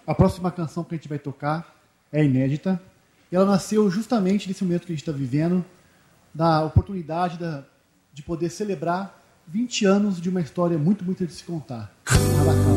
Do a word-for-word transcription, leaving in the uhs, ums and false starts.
A próxima canção que a gente vai tocar é inédita. E ela nasceu justamente nesse momento que a gente está vivendo, da oportunidade da, de poder celebrar vinte anos de uma história muito, muito de se contar. Nada calma.